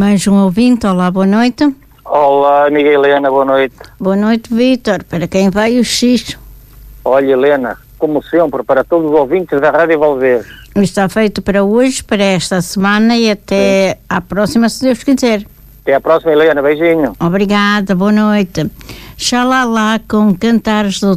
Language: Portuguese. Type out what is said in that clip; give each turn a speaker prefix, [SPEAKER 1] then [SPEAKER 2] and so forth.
[SPEAKER 1] Mais um ouvinte, olá, boa noite.
[SPEAKER 2] Olá, amiga Helena, boa noite.
[SPEAKER 1] Boa noite, Vítor. Para quem vai o X?
[SPEAKER 2] Olha, Helena, como sempre, para todos os ouvintes da Rádio Valverde.
[SPEAKER 1] Está feito para hoje, para esta semana e até à próxima, se Deus quiser.
[SPEAKER 2] Até à próxima, Helena. Beijinho.
[SPEAKER 1] Obrigada, boa noite. Xalala com Cantares do